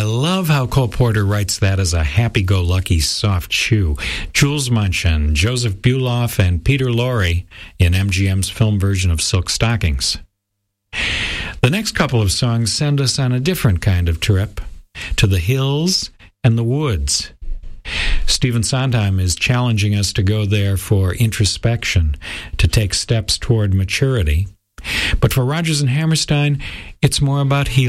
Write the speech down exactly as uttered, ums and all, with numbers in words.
love how Cole Porter writes that as a happy-go-lucky soft shoe. Jules Munchin, Joseph Buloff, and Peter Lorre in M G M's film version of Silk Stockings. The next couple of songs send us on a different kind of trip, to the hills and the woods. Stephen Sondheim is challenging us to go there for introspection, to take steps toward maturity. But for Rodgers and Hammerstein, it's more about healing.